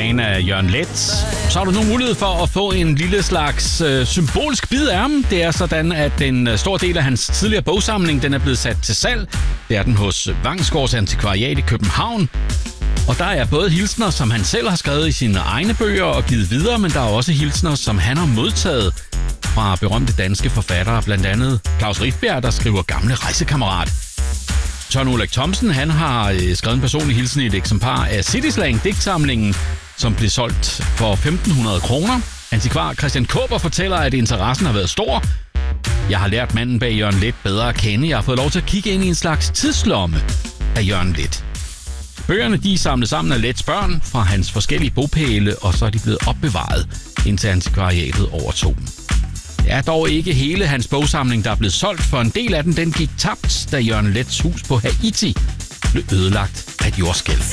fan af Jørgen Leth, så har du nu mulighed for at få en lille slags symbolsk bid af ham. Det er sådan, at en stor del af hans tidligere bogsamling, den er blevet sat til salg. Det er den hos Vangsgaards Antikvariat i København. Og der er både hilsner, som han selv har skrevet i sine egne bøger og givet videre, men der er også hilsner, som han har modtaget fra berømte danske forfattere, blandt andet Claus Rifbjerg, der skriver Gamle rejsekammerat. Tørn Ulrik Thomsen, han har skrevet en personlig hilsen i et eksemplar af Cityslang-digtsamlingen, som blev solgt for 1.500 kroner. Antikvar Christian Kaaber fortæller, at interessen har været stor. Jeg har lært manden bag Jørgen Leth bedre at kende. Jeg har fået lov til at kigge ind i en slags tidslomme af Jørgen Leth. Bøgerne de er samlet sammen af Leths børn fra hans forskellige bopæle, og så er de blevet opbevaret, indtil antikvariatet overtog dem. Det er dog ikke hele hans bogsamling, der er blevet solgt, for en del af den gik tabt, da Jørgen Leths hus på Haiti blev ødelagt af et jordskælv.